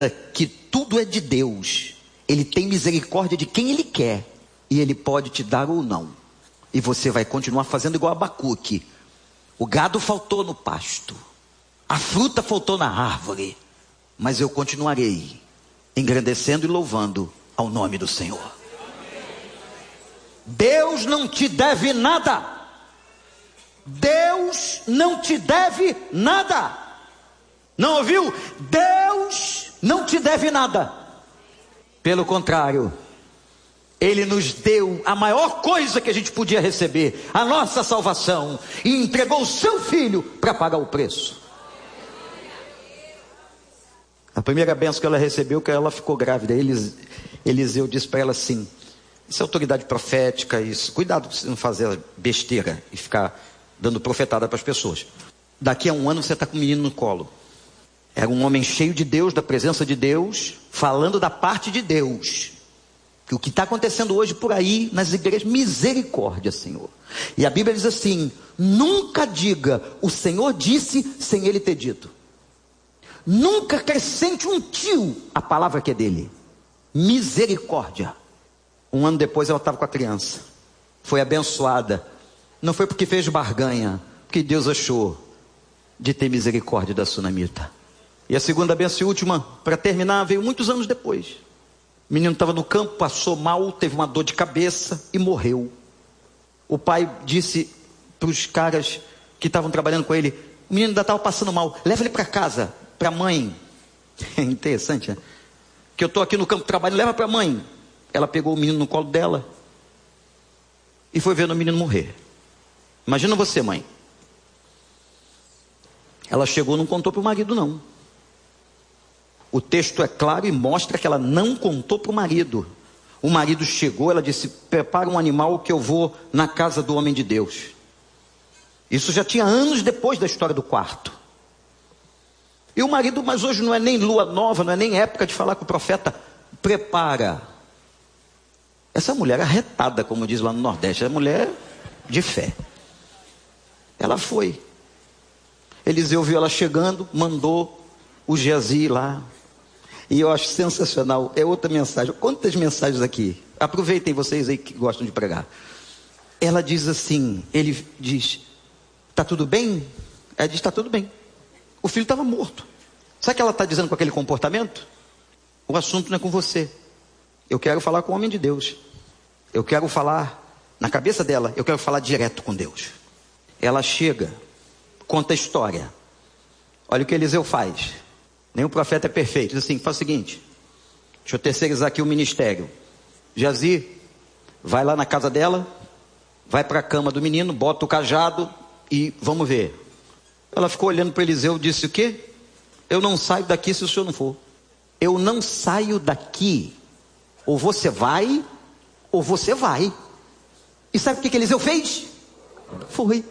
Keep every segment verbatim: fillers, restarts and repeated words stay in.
que tudo é de Deus. Ele tem misericórdia de quem Ele quer. E Ele pode te dar ou não. E você vai continuar fazendo igual Abacuque. O gado faltou no pasto. A fruta faltou na árvore. Mas eu continuarei engrandecendo e louvando ao nome do Senhor. Deus não te deve nada. Deus não te deve nada. Não ouviu? Deus não te deve nada. Pelo contrário, Ele nos deu a maior coisa que a gente podia receber, a nossa salvação, e entregou o seu Filho para pagar o preço. A primeira bênção que ela recebeu, que ela ficou grávida. Elis, Eliseu disse para ela assim: isso é autoridade profética, isso. Cuidado de não fazer besteira e ficar dando profetada para as pessoas. Daqui a um ano você está com o menino no colo. Era um homem cheio de Deus, da presença de Deus, falando da parte de Deus. Que o que está acontecendo hoje por aí nas igrejas, misericórdia, Senhor. E a Bíblia diz assim: nunca diga o Senhor disse sem Ele ter dito. Nunca acrescente um tio a palavra que é dele. Misericórdia. Um ano depois ela estava com a criança. Foi abençoada. Não foi porque fez barganha, porque Deus achou de ter misericórdia da sunamita. E a segunda bênção e última, para terminar, veio muitos anos depois. O menino estava no campo, passou mal, teve uma dor de cabeça e morreu. O pai disse para os caras que estavam trabalhando com ele: o menino ainda estava passando mal, leva ele para casa, para a mãe. É interessante, né? Que eu estou aqui no campo trabalhando, leva para a mãe. Ela pegou o menino no colo dela e foi vendo o menino morrer. Imagina você, mãe. Ela chegou e não contou para o marido, não. O texto é claro e mostra que ela não contou para o marido. O marido chegou, ela disse: prepara um animal que eu vou na casa do homem de Deus. Isso já tinha anos depois da história do quarto. E o marido, mas hoje não é nem lua nova, não é nem época de falar com o profeta. Prepara. Essa mulher arretada, como diz lá no Nordeste, é mulher de fé. Ela foi. Eliseu viu ela chegando, mandou o Geazi lá. E eu acho sensacional, é outra mensagem. Quantas mensagens aqui? Aproveitem vocês aí que gostam de pregar. Ela diz assim, ele diz: está tudo bem? Ela diz: está tudo bem. O filho estava morto. Sabe o que ela está dizendo com aquele comportamento? O assunto não é com você. Eu quero falar com o homem de Deus. Eu quero falar, na cabeça dela, eu quero falar direto com Deus. Ela chega, conta a história. Olha o que Eliseu faz. Nenhum profeta é perfeito. Diz assim: faz o seguinte, deixa eu terceirizar aqui o ministério. Geazi, vai lá na casa dela, vai para a cama do menino, bota o cajado e vamos ver. Ela ficou olhando para Eliseu e disse: o quê? Eu não saio daqui se o senhor não for. Eu não saio daqui. Ou você vai, ou você vai. E sabe o que que Eliseu fez? Foi.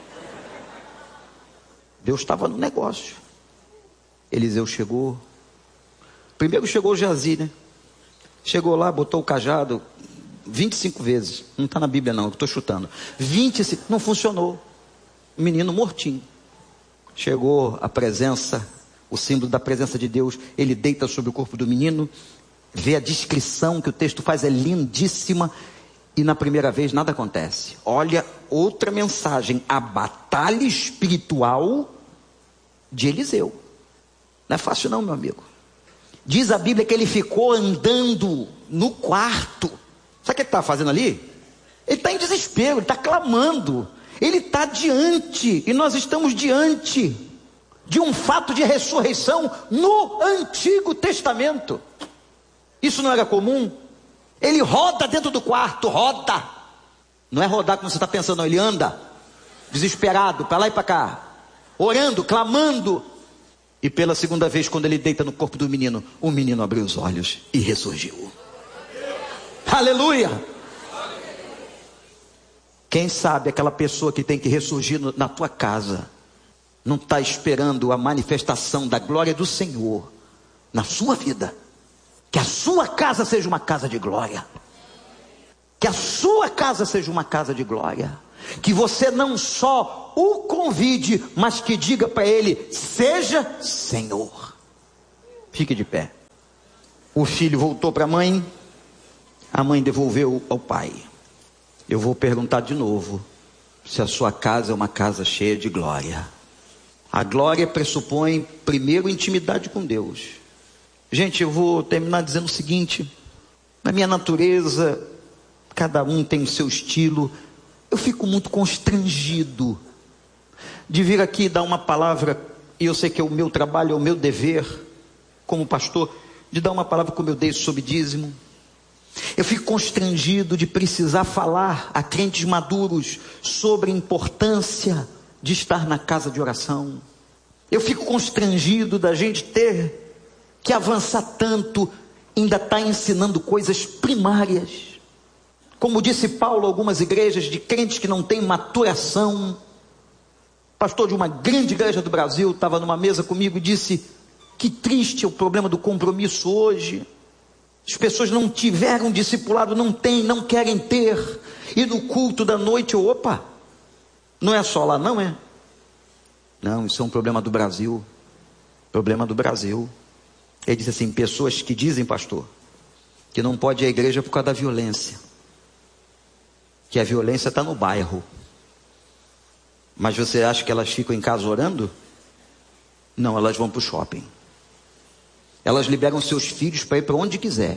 Deus estava no negócio. Eliseu chegou. Primeiro chegou o Geazi, né? Chegou lá, botou o cajado vinte e cinco vezes. Não está na Bíblia não, eu estou chutando. vinte e cinco, não funcionou. O menino mortinho. Chegou a presença, o símbolo da presença de Deus. Ele deita sobre o corpo do menino. Vê a descrição que o texto faz, é lindíssima. E na primeira vez nada acontece. Olha outra mensagem: a batalha espiritual de Eliseu. Não é fácil não, meu amigo. Diz a Bíblia que ele ficou andando no quarto. Sabe o que ele está fazendo ali? Ele está em desespero, ele está clamando. Ele está diante, e nós estamos diante de um fato de ressurreição no Antigo Testamento. Isso não era comum? Ele roda dentro do quarto, roda. Não é rodar como você está pensando, não. Ele anda, desesperado, para lá e para cá, orando, clamando. E pela segunda vez, quando ele deita no corpo do menino, o menino abriu os olhos e ressurgiu. Aleluia! Quem sabe aquela pessoa que tem que ressurgir no, na tua casa, não está esperando a manifestação da glória do Senhor na sua vida. Que a sua casa seja uma casa de glória. Que a sua casa seja uma casa de glória. Que você não só o convide, mas que diga para ele: seja Senhor. Fique de pé. O filho voltou para a mãe, a mãe devolveu ao pai. Eu vou perguntar de novo se a sua casa é uma casa cheia de glória. A glória pressupõe primeiro intimidade com Deus. Gente, eu vou terminar dizendo o seguinte: na minha natureza, cada um tem o seu estilo. Eu fico muito constrangido de vir aqui dar uma palavra, e eu sei que é o meu trabalho, é o meu dever como pastor, de dar uma palavra como eu dei sobre dízimo. Eu fico constrangido de precisar falar a crentes maduros sobre a importância de estar na casa de oração. Eu fico constrangido da gente ter que avançar tanto, ainda está ensinando coisas primárias. Como disse Paulo, algumas igrejas de crentes que não têm maturação. Pastor de uma grande igreja do Brasil estava numa mesa comigo e disse: que triste é o problema do compromisso hoje. As pessoas não tiveram discipulado, não têm, não querem ter. E no culto da noite, opa, não é só lá, não é? Não, isso é um problema do Brasil. Problema do Brasil. Ele disse assim: pessoas que dizem, pastor, que não pode ir à igreja por causa da violência. Que a violência está no bairro. Mas você acha que elas ficam em casa orando? Não, elas vão para o shopping. Elas liberam seus filhos para ir para onde quiser.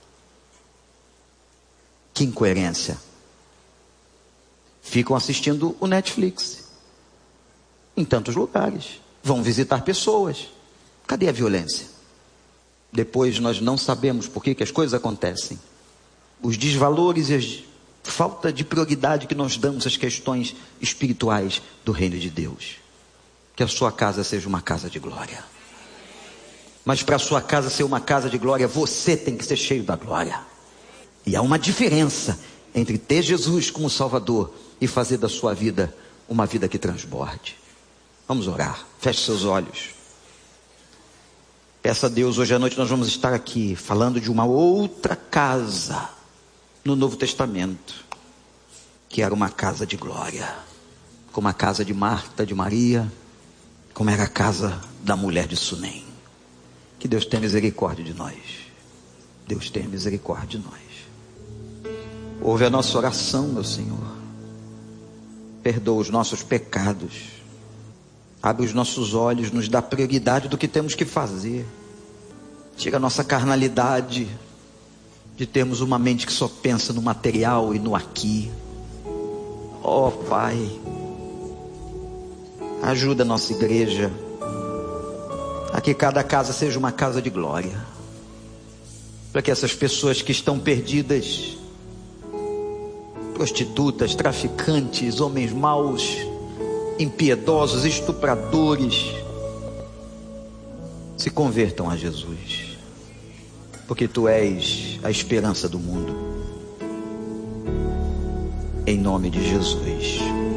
Que incoerência. Ficam assistindo o Netflix em tantos lugares. Vão visitar pessoas. Cadê a violência? Depois nós não sabemos por que, que as coisas acontecem. Os desvalores e a falta de prioridade que nós damos às questões espirituais do reino de Deus. Que a sua casa seja uma casa de glória. Mas para a sua casa ser uma casa de glória, você tem que ser cheio da glória. E há uma diferença entre ter Jesus como Salvador e fazer da sua vida uma vida que transborde. Vamos orar. Feche seus olhos. Peça a Deus, hoje à noite nós vamos estar aqui falando de uma outra casa no Novo Testamento, que era uma casa de glória, como a casa de Marta, de Maria, como era a casa da mulher de Sunem. Que Deus tenha misericórdia de nós. Deus tenha misericórdia de nós. Ouve a nossa oração, meu Senhor. Perdoa os nossos pecados. Abre os nossos olhos, nos dá prioridade do que temos que fazer. Tira a nossa carnalidade de termos uma mente que só pensa no material e no aqui. Ó Pai, ajuda a nossa igreja a que cada casa seja uma casa de glória, para que essas pessoas que estão perdidas, prostitutas, traficantes, homens maus, impiedosos, estupradores, se convertam a Jesus, porque Tu és a esperança do mundo. Em nome de Jesus.